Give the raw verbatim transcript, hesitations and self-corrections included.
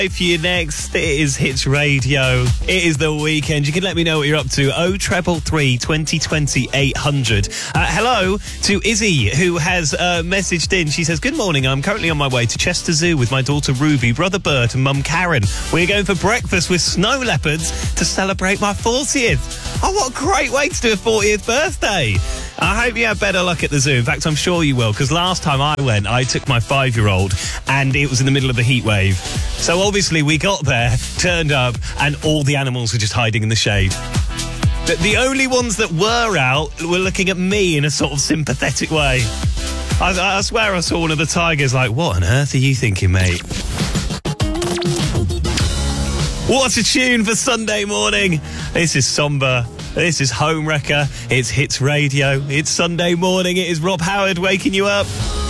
If you next, it is Hits Radio. It is the weekend. You can let me know what you're up to. Oh, treble three, twenty twenty, eight hundred. Uh, hello to Izzy, who has uh, messaged in. She says, good morning. I'm currently on my way to Chester Zoo with my daughter Ruby, brother Bert and mum Karen. We're going for breakfast with snow leopards to celebrate my fortieth. Oh, what a great way to do a fortieth birthday. I hope you have better luck at the zoo. In fact, I'm sure you will, because last time I went, I took my five-year-old and it was in the middle of the heat wave. So obviously we got there, turned up, and all the animals were just hiding in the shade. The, the only ones that were out were looking at me in a sort of sympathetic way. I, I swear I saw one of the tigers like, what on earth are you thinking, mate? What a tune for Sunday morning. This is somber. This is Home Wrecker. It's Hits Radio. It's Sunday morning. It is Rob Howard waking you up.